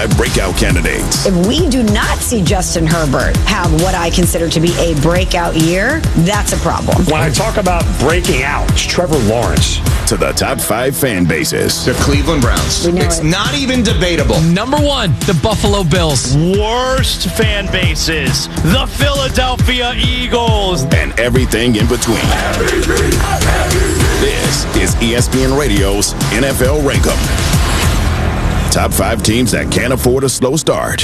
5 breakout candidates. If we do not see Justin Herbert have what I consider to be a breakout year, that's a problem. When I talk about breaking out, it's Trevor Lawrence. To the top 5 fan bases. The Cleveland Browns. It's not even debatable. Number 1, the Buffalo Bills. Worst fan bases, the Philadelphia Eagles. And everything in between. This is ESPN Radio's NFL Rankum. Top 5 teams that can't afford a slow start.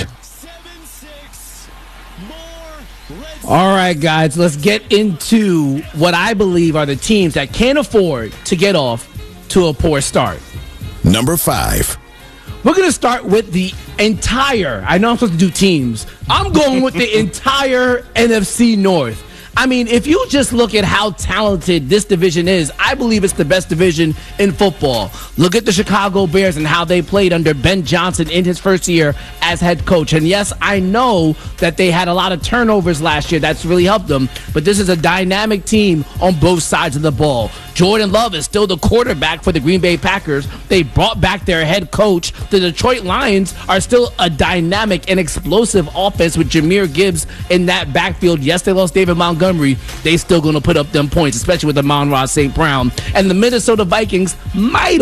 All right, guys, let's get into what I believe are the teams that can't afford to get off to a poor start. Number 5. We're going to start with the entire, I know I'm supposed to do teams. I'm going with the entire NFC North. I mean, if you just look at how talented this division is, I believe it's the best division in football. Look at the Chicago Bears and how they played under Ben Johnson in his first year as head coach. And yes, I know that they had a lot of turnovers last year. That's really helped them. But this is a dynamic team on both sides of the ball. Jordan Love is still the quarterback for the Green Bay Packers. They brought back their head coach. The Detroit Lions are still a dynamic and explosive offense with Jahmyr Gibbs in that backfield. Yes, they lost David Montgomery. They still going to put up them points, especially with Amon-Ra St. Brown. And the Minnesota Vikings might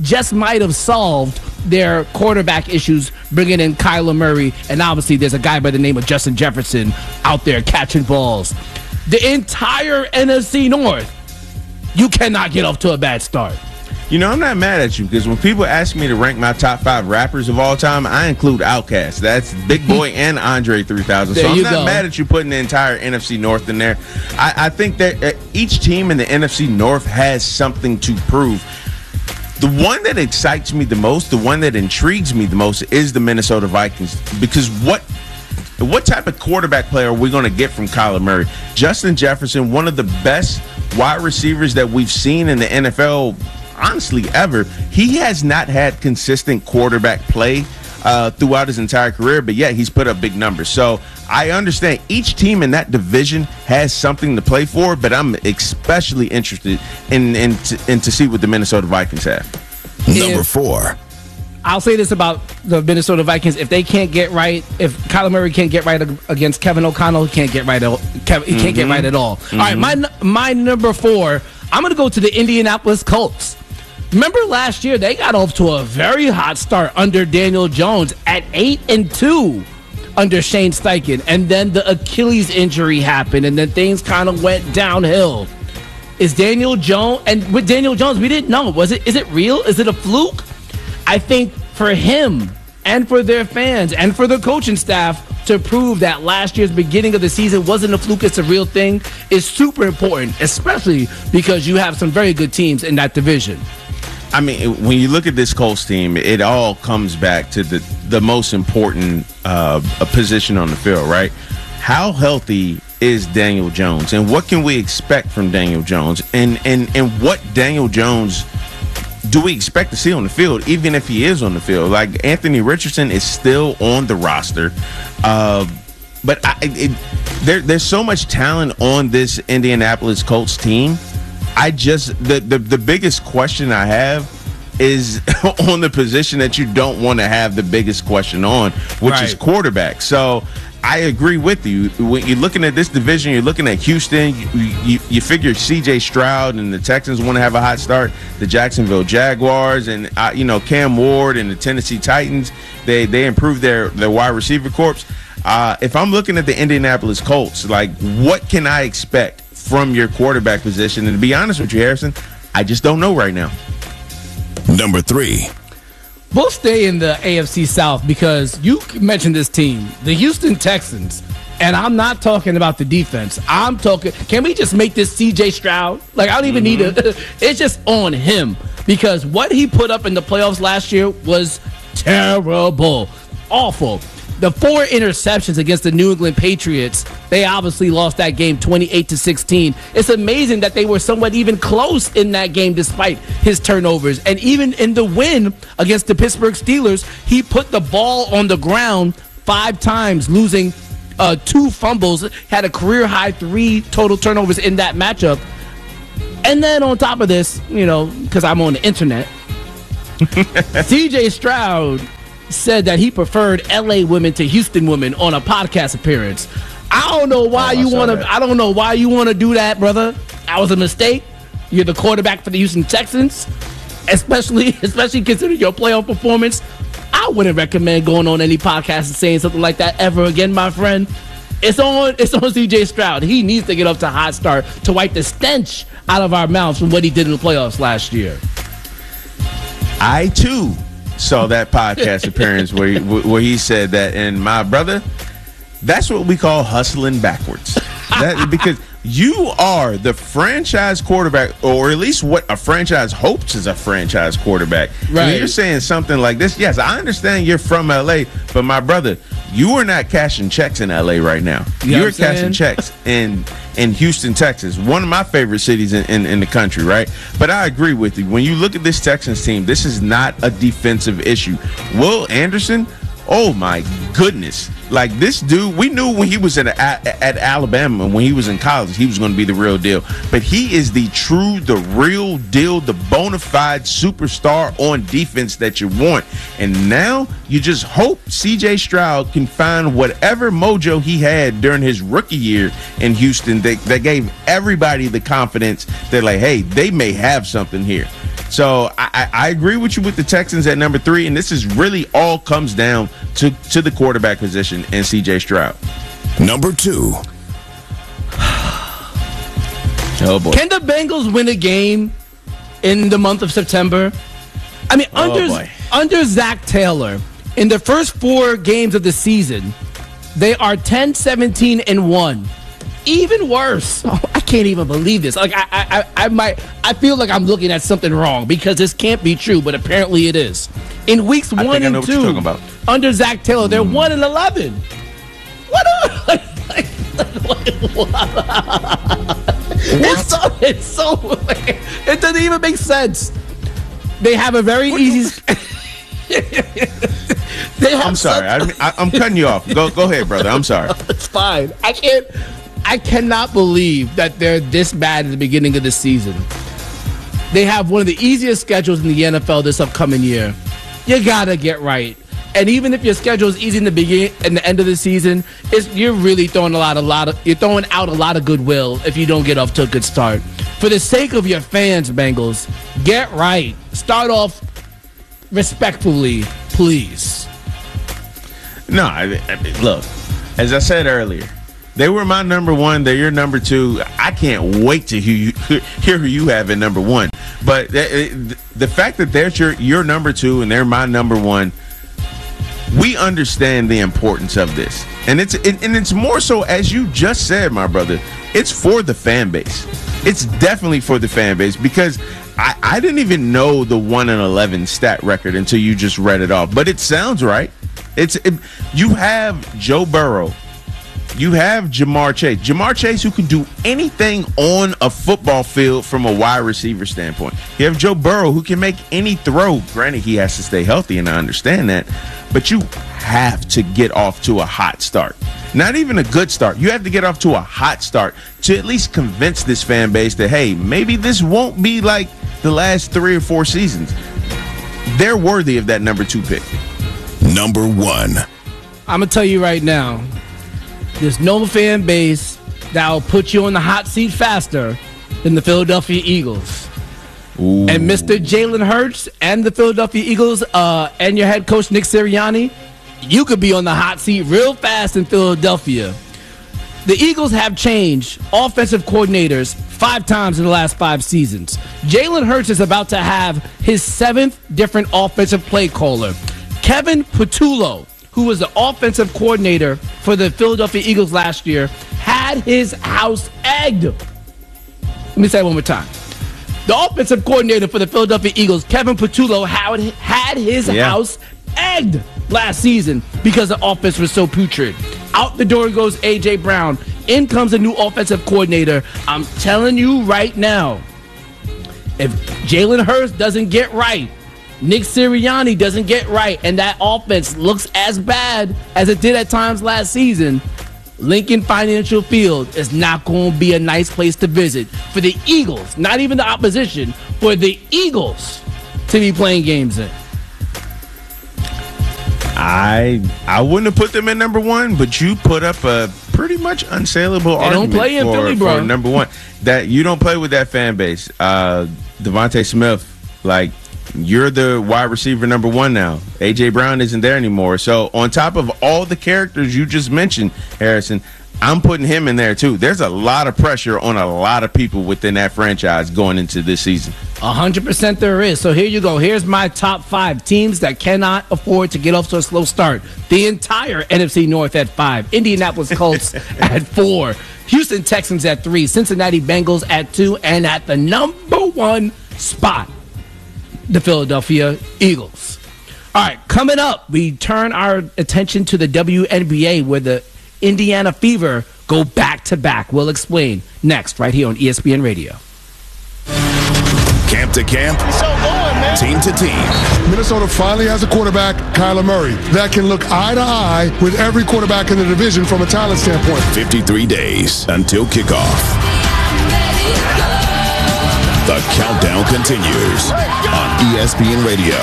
have solved their quarterback issues, bringing in Kyler Murray. And obviously there's a guy by the name of Justin Jefferson out there catching balls. The entire NFC North, you cannot get off to a bad start. You know, I'm not mad at you because when people ask me to rank my top 5 rappers of all time, I include Outkast. That's Big Boy and Andre 3000. So I'm not mad at you putting the entire NFC North in there. I think that each team in the NFC North has something to prove. The one that excites me the most, the one that intrigues me the most is the Minnesota Vikings, because what type of quarterback player are we going to get from Kyler Murray? Justin Jefferson, one of the best wide receivers that we've seen in the NFL, honestly, ever. He has not had consistent quarterback play throughout his entire career, but yet he's put up big numbers. So I understand each team in that division has something to play for, but I'm especially interested in to see what the Minnesota Vikings have. Number 4. I'll say this about the Minnesota Vikings: if they can't get right, if Kyler Murray can't get right against Kevin O'Connell, he can't get right. He can't get right at all. Mm-hmm. All right, my number 4. I'm going to go to the Indianapolis Colts. Remember last year, they got off to a very hot start under Daniel Jones at 8-2 under Shane Steichen. And then the Achilles injury happened, and then things kind of went downhill. Is Daniel Jones, and with Daniel Jones, we didn't know. Is it real? Is it a fluke? I think for him and for their fans and for the coaching staff to prove that last year's beginning of the season wasn't a fluke, it's a real thing, is super important, especially because you have some very good teams in that division. I mean, when you look at this Colts team, it all comes back to the most important position on the field, right? How healthy is Daniel Jones, and what can we expect from Daniel Jones, and what Daniel Jones do we expect to see on the field, even if he is on the field? Like, Anthony Richardson is still on the roster, but there's so much talent on this Indianapolis Colts team. The biggest question I have is on the position that you don't want to have the biggest question on, which is quarterback. So I agree with you. When you're looking at this division, you're looking at Houston, you figure C.J. Stroud and the Texans want to have a hot start. The Jacksonville Jaguars and Cam Ward and the Tennessee Titans, they improved their wide receiver corps. If I'm looking at the Indianapolis Colts, like, what can I expect from your quarterback position? And to be honest with you, Harrison, I just don't know right now. Number 3. We'll stay in the AFC South because you mentioned this team, the Houston Texans, and I'm not talking about the defense. I'm talking, can we just make this C.J. Stroud? Like, I don't even need it's just on him, because what he put up in the playoffs last year was terrible, awful. The 4 interceptions against the New England Patriots, they obviously lost that game 28-16. It's amazing that they were somewhat even close in that game despite his turnovers. And even in the win against the Pittsburgh Steelers, he put the ball on the ground 5 times, losing 2 fumbles, had a career-high 3 total turnovers in that matchup. And then on top of this, because I'm on the internet, C.J. Stroud said that he preferred LA women to Houston women on a podcast appearance. I don't know why you want to. I don't know why you want to do that, brother. That was a mistake. You're the quarterback for the Houston Texans, especially considering your playoff performance. I wouldn't recommend going on any podcast and saying something like that ever again, my friend. It's on C.J. Stroud. He needs to get up to a hot start to wipe the stench out of our mouths from what he did in the playoffs last year. I too saw that podcast appearance where he said that, and my brother, that's what we call hustling backwards. Because you are the franchise quarterback, or at least what a franchise hopes is a franchise quarterback. Right. And you're saying something like this. Yes, I understand you're from LA, but my brother, you are not cashing checks in LA right now. You're cashing checks in Houston, Texas, one of my favorite cities in the country, right? But I agree with you. When you look at this Texans team, this is not a defensive issue. Will Anderson, oh my goodness. Like, this dude, we knew when he was at Alabama, when he was in college, he was going to be the real deal. But he is the real deal, the bona fide superstar on defense that you want. And now you just hope C.J. Stroud can find whatever mojo he had during his rookie year in Houston that gave everybody the confidence that, like, hey, they may have something here. So I agree with you with the Texans at number 3, and this is really all comes down to the quarterback position and C.J. Stroud. Number 2. Oh boy! Can the Bengals win a game in the month of September? I mean, under Zach Taylor, in the first 4 games of the season, they are 10-17-1. Even worse. Oh, I can't even believe this. Like I feel like I'm looking at something wrong because this can't be true, but apparently it is. In weeks 1 and 2, under Zach Taylor, they're 1-11. What? It's so. It doesn't even make sense. They have a very easy. I'm sorry. I'm cutting you off. Go ahead, brother. I'm sorry. It's fine. I cannot believe that they're this bad at the beginning of the season. They have one of the easiest schedules in the NFL this upcoming year. You gotta get right. And even if your schedule is easy in the beginning and the end of the season, you're really throwing out a lot of goodwill if you don't get off to a good start. For the sake of your fans, Bengals, get right. Start off respectfully, please. No, I mean, look, as I said earlier, they were my number 1. They're your number 2. I can't wait to hear who you have at number 1. But the fact that they're your number 2 and they're my number 1, we understand the importance of this. And it's more so, as you just said, my brother, it's for the fan base. It's definitely for the fan base because I didn't even know the 1-11 stat record until you just read it off. But it sounds right. You have Joe Burrow. You have Jamar Chase. Jamar Chase, who can do anything on a football field from a wide receiver standpoint. You have Joe Burrow, who can make any throw. Granted, he has to stay healthy, and I understand that. But you have to get off to a hot start. Not even a good start. You have to get off to a hot start to at least convince this fan base that, hey, maybe this won't be like the last 3 or 4 seasons. They're worthy of that number 2 pick. Number 1. I'm going to tell you right now, there's no fan base that will put you on the hot seat faster than the Philadelphia Eagles. Ooh. And Mr. Jalen Hurts and the Philadelphia Eagles and your head coach Nick Sirianni, you could be on the hot seat real fast in Philadelphia. The Eagles have changed offensive coordinators 5 times in the last 5 seasons. Jalen Hurts is about to have his 7th different offensive play caller. Kevin Patullo, who was the offensive coordinator for the Philadelphia Eagles last year, had his house egged. Let me say it one more time. The offensive coordinator for the Philadelphia Eagles, Kevin Patullo, had his house egged last season because the offense was so putrid. Out the door goes A.J. Brown. In comes a new offensive coordinator. I'm telling you right now, if Jalen Hurts doesn't get right, Nick Sirianni doesn't get right, and that offense looks as bad as it did at times last season, Lincoln Financial Field is not going to be a nice place to visit for the Eagles, not even the opposition, for the Eagles to be playing games in. I wouldn't have put them in number one, but you put up a pretty much unassailable argument don't play in Philly, bro. for number one. That you don't play with that fan base. Devontae Smith, like, you're the wide receiver number one now. A.J. Brown isn't there anymore. So on top of all the characters you just mentioned, Harrison, I'm putting him in there too. There's a lot of pressure on a lot of people within that franchise going into this season. 100% there is. So here you go. Here's my top 5 teams that cannot afford to get off to a slow start. The entire NFC North at 5. Indianapolis Colts at 4. Houston Texans at 3. Cincinnati Bengals at 2. And at the number 1 spot, the Philadelphia Eagles. All right, coming up, we turn our attention to the WNBA, where the Indiana Fever go back-to-back. We'll explain next right here on ESPN Radio. Camp to camp, team to team. Minnesota finally has a quarterback, Kyler Murray, that can look eye to eye with every quarterback in the division from a talent standpoint. 53 days until kickoff. The countdown continues on ESPN Radio.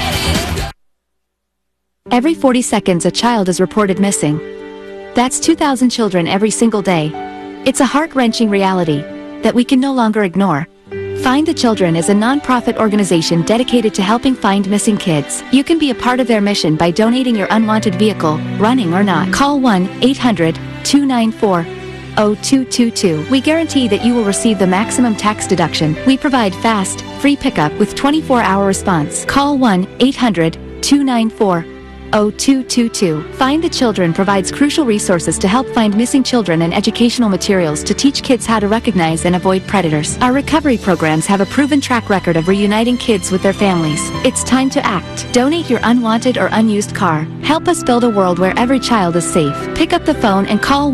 Every 40 seconds, a child is reported missing. That's 2,000 children every single day. It's a heart-wrenching reality that we can no longer ignore. Find the Children is a non-profit organization dedicated to helping find missing kids. You can be a part of their mission by donating your unwanted vehicle, running or not. Call 1-800-294-0222. We guarantee that you will receive the maximum tax deduction. We provide fast, free pickup with 24-hour response. Call 1-800-294-0222. Find the Children provides crucial resources to help find missing children and educational materials to teach kids how to recognize and avoid predators. Our recovery programs have a proven track record of reuniting kids with their families. It's time to act. Donate your unwanted or unused car. Help us build a world where every child is safe. Pick up the phone and call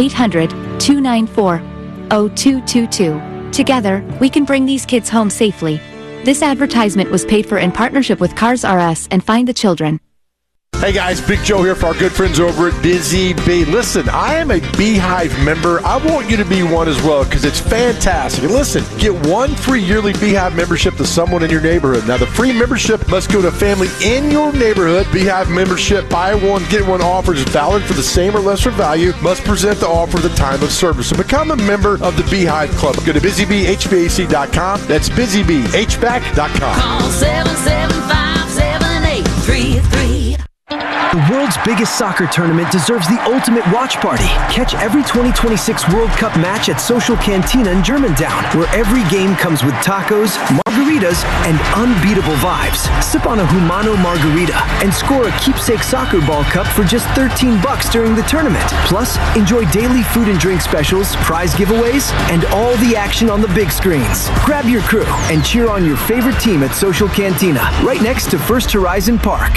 1-800-294-0222. Together, we can bring these kids home safely. This advertisement was paid for in partnership with Cars R Us and Find the Children. Hey guys, Big Joe here for our good friends over at Busy Bee. Listen, I am a Beehive member. I want you to be one as well because it's fantastic. And listen, get one free yearly Beehive membership to someone in your neighborhood. Now, the free membership must go to a family in your neighborhood. Beehive membership, buy one, get one offer is valid for the same or lesser value. Must present the offer at the time of service. So become a member of the Beehive Club. Go to BusyBeeHVAC.com. That's BusyBeeHVAC.com. Call 775-7833. The world's biggest soccer tournament deserves the ultimate watch party. Catch every 2026 World Cup match at Social Cantina in Germantown, where every game comes with tacos, margaritas, and unbeatable vibes. Sip on a Humano margarita and score a keepsake soccer ball cup for just $13 during the tournament. Plus, enjoy daily food and drink specials, prize giveaways, and all the action on the big screens. Grab your crew and cheer on your favorite team at Social Cantina, right next to First Horizon Park.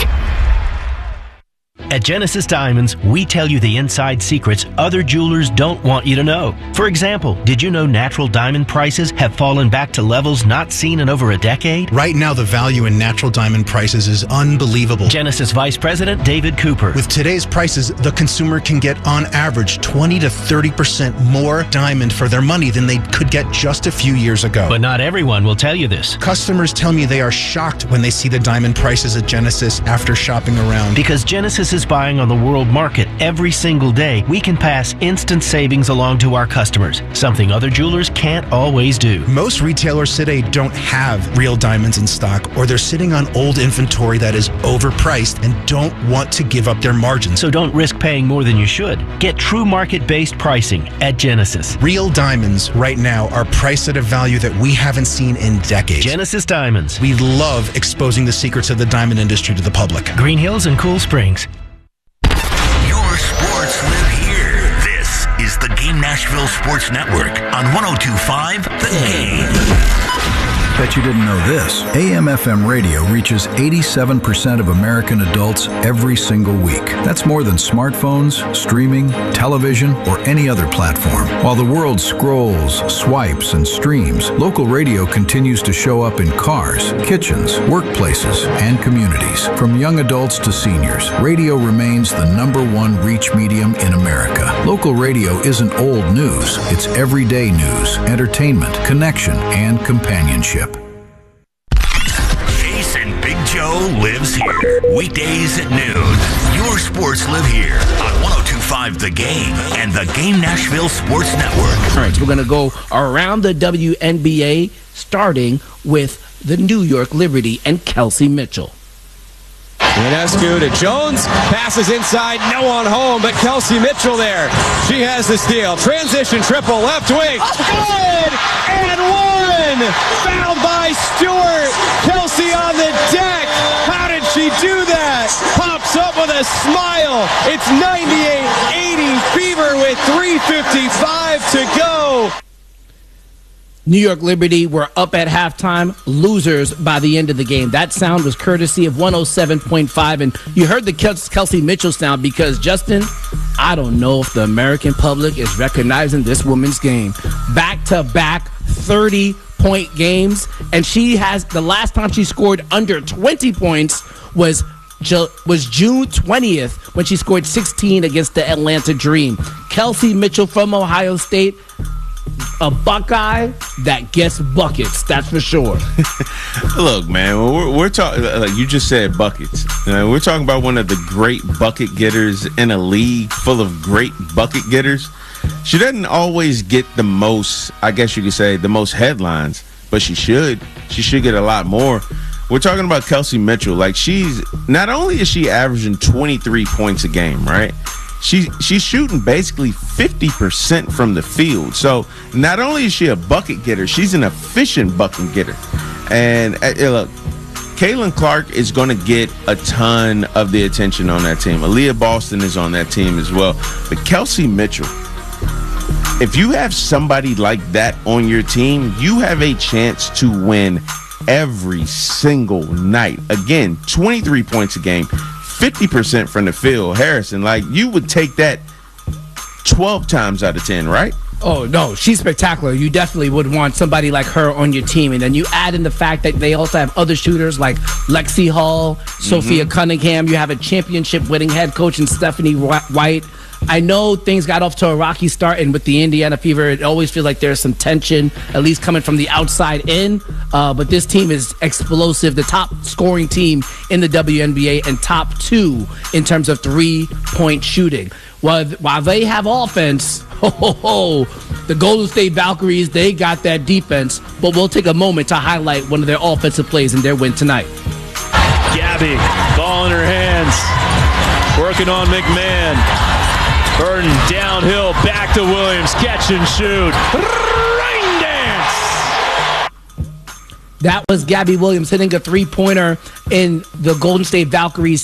At Genesis Diamonds, we tell you the inside secrets other jewelers don't want you to know. For example, did you know natural diamond prices have fallen back to levels not seen in over a decade? Right now, the value in natural diamond prices is unbelievable. Genesis Vice President David Cooper. With today's prices, the consumer can get on average 20 to 30% more diamond for their money than they could get just a few years ago. But not everyone will tell you this. Customers tell me they are shocked when they see the diamond prices at Genesis after shopping around. Because Genesis is buying on the world market every single day, we can pass instant savings along to our customers, something other jewelers can't always do. Most retailers today don't have real diamonds in stock, or they're sitting on old inventory that is overpriced and don't want to give up their margins. So don't risk paying more than you should. Get true market-based pricing at Genesis. Real diamonds right now are priced at a value that we haven't seen in decades. Genesis Diamonds. We love exposing the secrets of the diamond industry to the public. Green Hills and Cool Springs. Sports live here. This is the Game Nashville Sports Network on 102.5 The Game. Bet you didn't know this. AM/FM radio reaches 87% of American adults every single week. That's more than smartphones, streaming, television, or any other platform. While the world scrolls, swipes, and streams, local radio continues to show up in cars, kitchens, workplaces, and communities. From young adults to seniors, radio remains the #1 reach medium in America. Local radio isn't old news. It's everyday news, entertainment, connection, and companionship. Jason Big Joe lives here. Weekdays at noon. Your sports live here on 102.5 The Game and the Game Nashville Sports Network. All right, so we're going to go around the WNBA, starting with the New York Liberty and Kelsey Mitchell. Ionescu to Jones, passes inside, no one home, but Kelsey Mitchell there. She has the steal. Transition triple, left wing. Good! And one! Fouled by Stewart. Kelsey on the deck. How did she do that? Pops up with a smile. It's 98-80 Fever with 3:55 to go. New York Liberty were up at halftime, losers by the end of the game. That sound was courtesy of 107.5, and you heard the Kelsey Mitchell sound because, Justin, I don't know if the American public is recognizing this woman's game. Back-to-back 30-point games, and she has, the last time she scored under 20 points was June 20th when she scored 16 against the Atlanta Dream. Kelsey Mitchell from Ohio State, a Buckeye that gets buckets, that's for sure. Look, man, we're talking, like you just said, buckets. We're talking about one of the great bucket getters in a league full of great bucket getters. She doesn't always get the most, I guess you could say, the most headlines, but she should. She should get a lot more. We're talking about Kelsey Mitchell. Like, she's, not only is she averaging 23 points a game, right? She's shooting basically 50% from the field. So not only is she a bucket getter, she's an efficient bucket getter. And look, Caitlin Clark is going to get a ton of the attention on that team. Aaliyah Boston is on that team as well. But Kelsey Mitchell, if you have somebody like that on your team, you have a chance to win every single night. Again, 23 points a game. 50% from the field. Harrison, like, you would take that 12 times out of 10, right? Oh, no, she's spectacular. You definitely would want somebody like her on your team. And then you add in the fact that they also have other shooters like Lexi Hall, Sophia Cunningham. You have a championship-winning head coach in Stephanie White. I know things got off to a rocky start, and with the Indiana Fever, it always feels like there's some tension, at least coming from the outside in. But this team is explosive, the top scoring team in the WNBA and top 2 in terms of three-point shooting. While they have offense, the Golden State Valkyries, they got that defense. But we'll take a moment to highlight one of their offensive plays in their win tonight. Gabby, ball in her hands, working on McMahon. Burton downhill, back to Williams, catch and shoot. Rain dance! That was Gabby Williams hitting a three-pointer in the Golden State Valkyries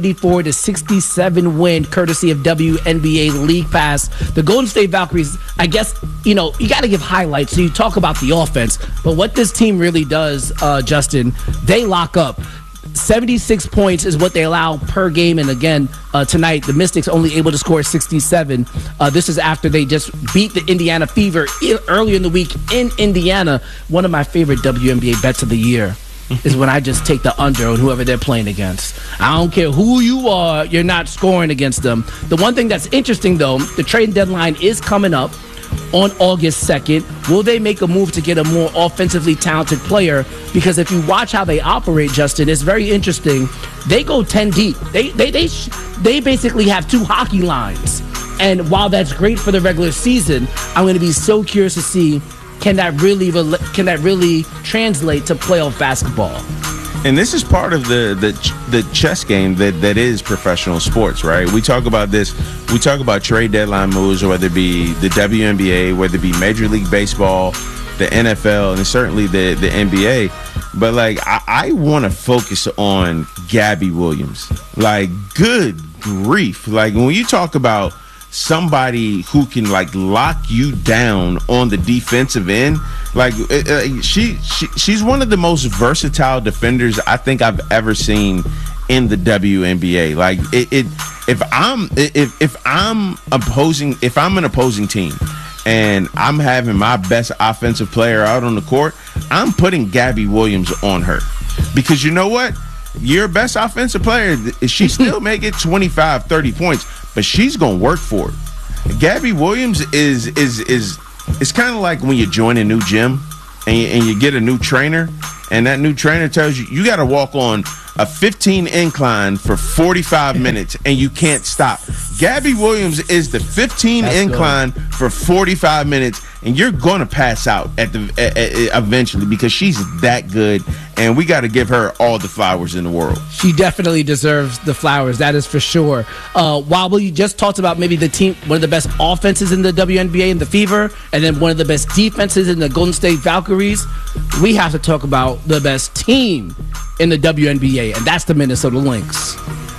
74-67 win, courtesy of WNBA League Pass. The Golden State Valkyries, I guess, you got to give highlights. So you talk about the offense, but what this team really does, Justin, they lock up. 76 points is what they allow per game. And again, tonight, the Mystics only able to score 67. This is after they just beat the Indiana Fever earlier in the week in Indiana. One of my favorite WNBA bets of the year is when I just take the under on whoever they're playing against. I don't care who you are, you're not scoring against them. The one thing that's interesting, though, the trade deadline is coming up on August 2nd. Will they make a move to get a more offensively talented player? Because if you watch how they operate, Justin, it's very interesting. They go 10 deep. They basically have 2 hockey lines. And while that's great for the regular season, I'm going to be so curious to see can that really translate to playoff basketball. And this is part of the chess game that is professional sports, right? We talk about this. We talk about trade deadline moves, whether it be the WNBA, whether it be Major League Baseball, the NFL, and certainly the NBA. But, like, I want to focus on Gabby Williams. Like, good grief. Like, when you talk about somebody who can, like, lock you down on the defensive end, like, she's one of the most versatile defenders I think I've ever seen in the WNBA. Like, if I'm an opposing team and I'm having my best offensive player out on the court, I'm putting Gabby Williams on her. Because you know what? Your best offensive player, she still may get 25, 30 points, but she's going to work for it. Gabby Williams is kind of like when you join a new gym and you get a new trainer, and that new trainer tells you you got to walk on a 15 incline for 45 minutes, and you can't stop. Gabby Williams is the 15 incline for 45 minutes, and you're going to pass out eventually because she's that good, and we got to give her all the flowers in the world. She definitely deserves the flowers, that is for sure. While we just talked about maybe the team, one of the best offenses in the WNBA in the Fever, and then one of the best defenses in the Golden State Valkyries, we have to talk about the best team in the WNBA, and that's the Minnesota Lynx.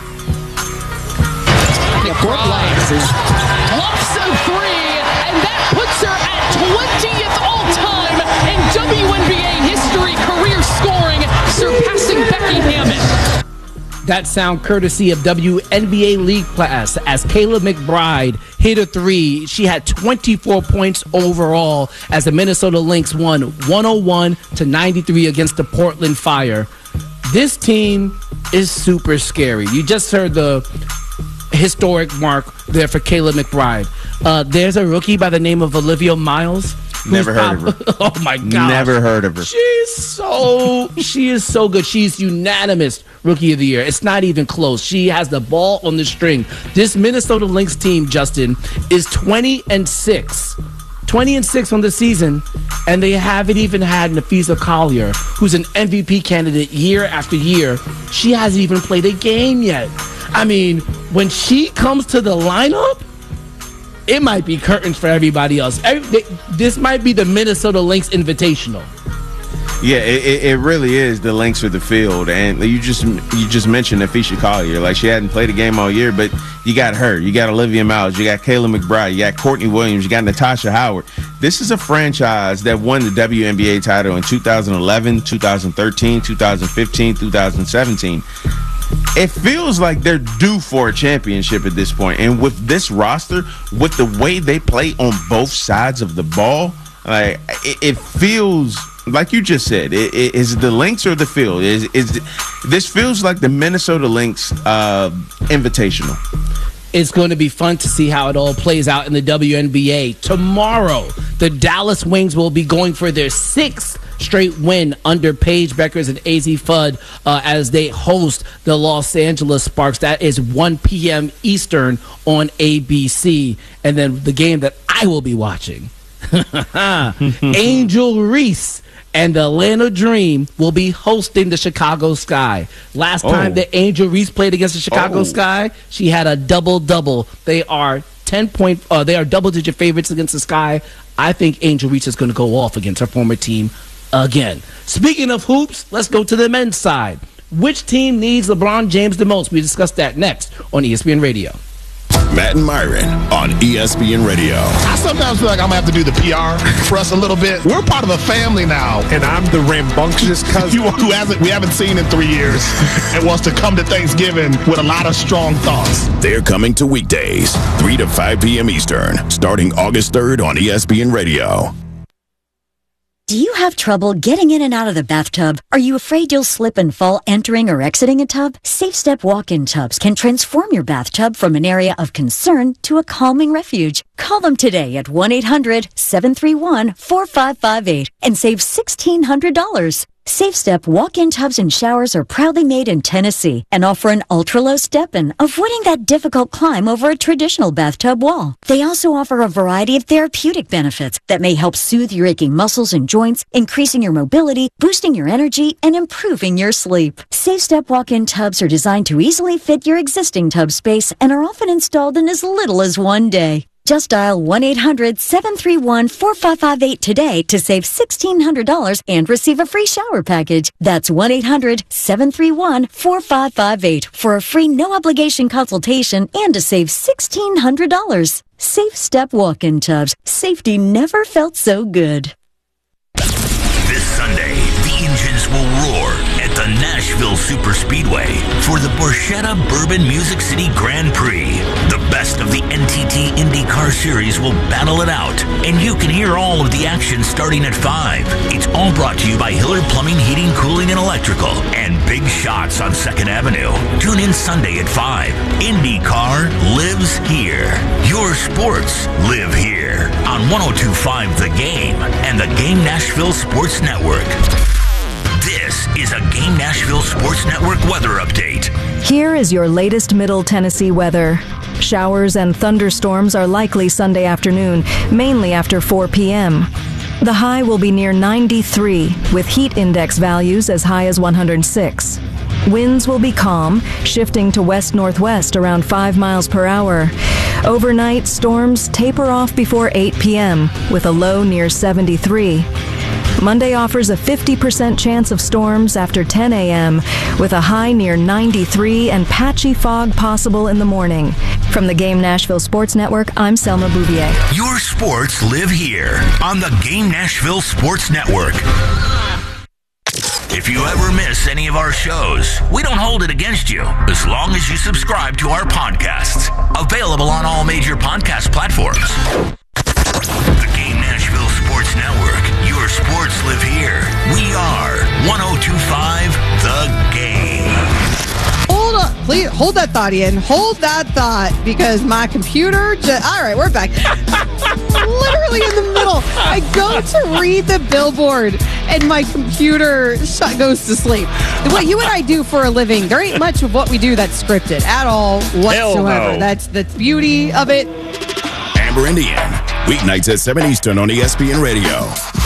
Lofts a three, and that puts her at 20th all-time in WNBA history career scoring, surpassing Becky Hammond. That sound courtesy of WNBA League Pass as Kayla McBride hit a three. She had 24 points overall as the Minnesota Lynx won 101-93 against the Portland Fire. This team is super scary. You just heard the historic mark there for Kayla McBride. There's a rookie by the name of Olivia Miles. Never heard of her. Oh my God. Never heard of her. She is so good. She's unanimous Rookie of the Year. It's not even close. She has the ball on the string. This Minnesota Lynx team, Justin, is 20-6. 20-6 on the season, and they haven't even had Nafisa Collier, who's an MVP candidate year after year. She hasn't even played a game yet. I mean, when she comes to the lineup, it might be curtains for everybody else. This might be the Minnesota Lynx Invitational. Yeah, it really is the Lynx of the field. And you just mentioned Nafisa Collier. Like, she hadn't played a game all year, but you got her. You got Olivia Miles. You got Kayla McBride. You got Courtney Williams. You got Natasha Howard. This is a franchise that won the WNBA title in 2011, 2013, 2015, 2017. It feels like they're due for a championship at this point. And with this roster, with the way they play on both sides of the ball, like it feels like you just said. Is it the Lynx or the field? This feels like the Minnesota Lynx Invitational. It's going to be fun to see how it all plays out in the WNBA. Tomorrow, the Dallas Wings will be going for their 6th straight win under Paige Beckers and AZ Fudd as they host the Los Angeles Sparks. That is 1 p.m. Eastern on ABC. And then the game that I will be watching, Angel Reese and the Atlanta Dream will be hosting the Chicago Sky. Last time that Angel Reese played against the Chicago Sky, she had a double-double. They are they are double-digit favorites against the Sky. I think Angel Reese is going to go off against her former team again. Speaking of hoops, let's go to the men's side. Which team needs LeBron James the most? We discuss that next on ESPN Radio. Matt and Myron on ESPN Radio. I sometimes feel like I'm going to have to do the PR for us a little bit. We're part of a family now. And I'm the rambunctious cousin we haven't seen in 3 years and wants to come to Thanksgiving with a lot of strong thoughts. They're coming to weekdays, 3 to 5 p.m. Eastern, starting August 3rd on ESPN Radio. Do you have trouble getting in and out of the bathtub? Are you afraid you'll slip and fall entering or exiting a tub? SafeStep walk-in tubs can transform your bathtub from an area of concern to a calming refuge. Call them today at 1-800-731-4558 and save $1,600. SafeStep walk-in tubs and showers are proudly made in Tennessee and offer an ultra-low step-in, avoiding that difficult climb over a traditional bathtub wall. They also offer a variety of therapeutic benefits that may help soothe your aching muscles and joints, increasing your mobility, boosting your energy, and improving your sleep. SafeStep walk-in tubs are designed to easily fit your existing tub space and are often installed in as little as 1 day. Just dial 1-800-731-4558 today to save $1,600 and receive a free shower package. That's 1-800-731-4558 for a free no-obligation consultation and to save $1,600. SafeStep walk-in tubs. Safety never felt so good. This Sunday, the engines will roar at the Nashville Superspeedway for the Borchetta Bourbon Music City Grand Prix. The best of the NTT IndyCar Series will battle it out, and you can hear all of the action starting at 5. It's all brought to you by Hillard Plumbing, Heating, Cooling, and Electrical, and Big Shots on 2nd Avenue. Tune in Sunday at 5. IndyCar lives here. Your sports live here on 102.5 The Game and the Game Nashville Sports Network. This is a Game Nashville Sports Network weather update. Here is your latest Middle Tennessee weather. Showers and thunderstorms are likely Sunday afternoon, mainly after 4 p.m. The high will be near 93, with heat index values as high as 106. Winds will be calm, shifting to west-northwest around 5 miles per hour. Overnight, storms taper off before 8 p.m., with a low near 73. Monday offers a 50% chance of storms after 10 a.m., with a high near 93 and patchy fog possible in the morning. From the Game Nashville Sports Network, I'm Selma Bouvier. Your sports live here on the Game Nashville Sports Network. If you ever miss any of our shows, we don't hold it against you as long as you subscribe to our podcasts. Available on all major podcast platforms. The Game Nashville Sports Network. Your sports live here. We are 102.5 The Game. Hold up. Please hold that thought, Ian. Hold that thought, because my computer all right, we're back. Literally in the middle. I go to read the billboard and my computer goes to sleep. What you and I do for a living, there ain't much of what we do that's scripted at all whatsoever. No. That's the beauty of it. Amber Indian, weeknights at 7 Eastern on ESPN Radio.